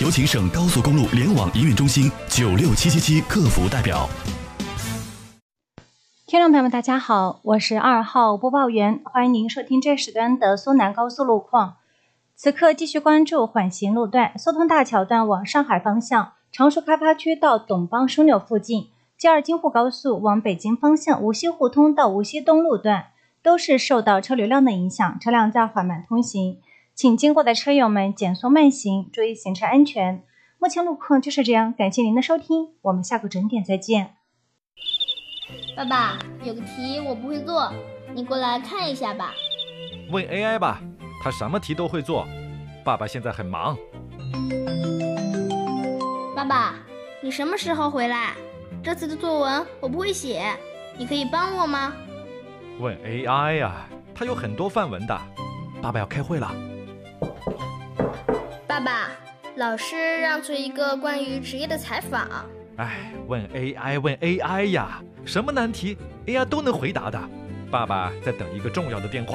有请省高速公路联网营运中心96777客服代表。 听众朋友们，大家好，我是2号播报员，欢迎您收听这时段的苏南高速路况。此刻继续关注缓行路段，苏通大桥段往上海方向，常熟开发区到董邦枢纽附近，G2京沪高速往北京方向无锡互通到无锡东路段都是受到车流量的影响，车辆在缓慢通行，请经过的车友们减速慢行，注意行车安全。目前路况就是这样，感谢您的收听，我们下个整点再见。 爸爸，有个题我不会做，你过来看一下吧。 问 AI 吧，他什么题都会做，爸爸现在很忙。 爸爸，你什么时候回来？这次的作文我不会写，你可以帮我吗？ 问 AI 呀，他有很多范文的。爸爸要开会了。 爸爸，老师让做一个关于职业的采访。 问 AI 呀，什么难题 AI 都能回答的。爸爸在等一个重要的电话。